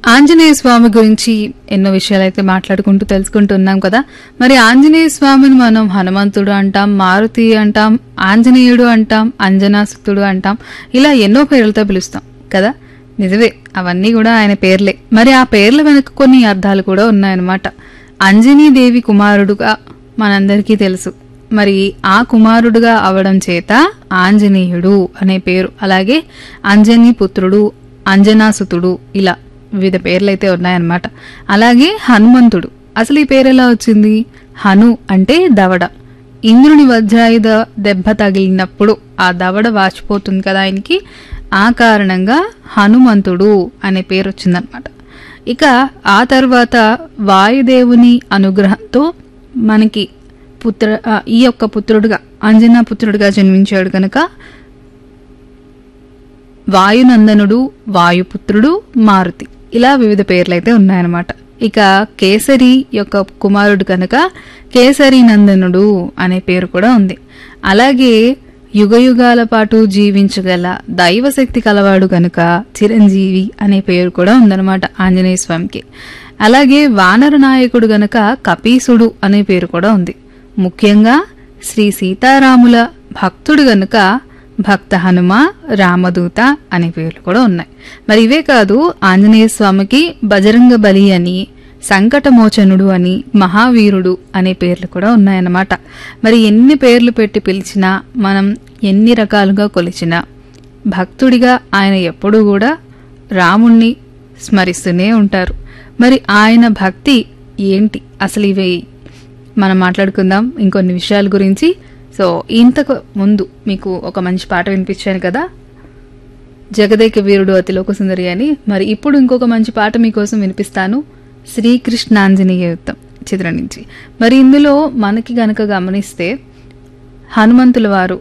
ఆంజనేయ స్వామి గురించి ఎన్నో విషయాలైతే మాట్లాడుకుంటూ తెలుసుకుంటున్నాం కదా. మరి ఆంజనేయ స్వామిని మనం హనుమంతుడు అంటాం, మారుతి అంటాం, ఆంజనేయుడు అంటాం, అంజనాసుతుడు అంటాం, ఇలా ఎన్నో పేర్లతో పిలుస్తాం కదా. నిజమే, అవన్నీ కూడా ఆయన పేర్లే. మరి ఆ పేర్ల వెనుక కొన్ని అర్థాలు కూడా ఉన్నాయన్నమాట. అంజనీదేవి కుమారుడుగా మనందరికీ తెలుసు. మరి ఆ కుమారుడుగా అవడం చేత ఆంజనేయుడు అనే పేరు, అలాగే అంజనీ పుత్రుడు, అంజనాసుతుడు, ఇలా వివిధ పేర్లైతే ఉన్నాయన్నమాట. అలాగే హనుమంతుడు, అసలు ఈ పేరు ఎలా వచ్చింది? హను అంటే దవడ. ఇంద్రుని వజ్రాయుధ దెబ్బ తగిలినప్పుడు ఆ దవడ వాచిపోతుంది కదా ఆయనకి, ఆ కారణంగా హనుమంతుడు అనే పేరు వచ్చిందనమాట. ఇక ఆ తర్వాత వాయుదేవుని అనుగ్రహంతో మనకి ఈ యొక్క పుత్రుడుగా, అంజనా పుత్రుడుగా జన్మించాడు కనుక వాయునందనుడు, వాయుపుత్రుడు, మారుతి, ఇలా వివిధ పేర్లైతే ఉన్నాయన్నమాట. ఇక కేసరి యొక్క కుమారుడు కనుక కేసరి నందనుడు అనే పేరు కూడా ఉంది. అలాగే యుగయుగాల పాటు జీవించగల దైవశక్తి కలవాడు గనుక చిరంజీవి అనే పేరు కూడా ఉందన్నమాట ఆంజనేయ స్వామికి. అలాగే వానర నాయకుడు గనక కపీసుడు అనే పేరు కూడా ఉంది. ముఖ్యంగా శ్రీ సీతారాముల భక్తుడు గనుక భక్త హనుమ, రామదూత అనే పేర్లు కూడా ఉన్నాయి. మరి ఇవే కాదు, ఆంజనేయ స్వామికి బజరంగ బలి అని, సంకటమోచనుడు అని, మహావీరుడు అనే పేర్లు కూడా ఉన్నాయన్నమాట. మరి ఎన్ని పేర్లు పెట్టి పిలిచినా, మనం ఎన్ని రకాలుగా కొలిచినా, భక్తుడిగా ఆయన ఎప్పుడూ కూడా రాముణ్ణి స్మరిస్తూనే ఉంటారు. మరి ఆయన భక్తి ఏంటి అసలు, ఇవి మనం మాట్లాడుకుందాం ఇంకొన్ని విషయాల గురించి. సో ఇంతకు ముందు మీకు ఒక మంచి పాట వినిపించాను కదా, జగదేక వీరుడు అతిలోక సుందరి అని. మరి ఇప్పుడు ఇంకొక మంచి పాట మీకోసం వినిపిస్తాను, శ్రీకృష్ణాంజనేయ యుద్ధం చిత్రం నుంచి. మరి ఇందులో మనకి గనక గమనిస్తే హనుమంతుల వారు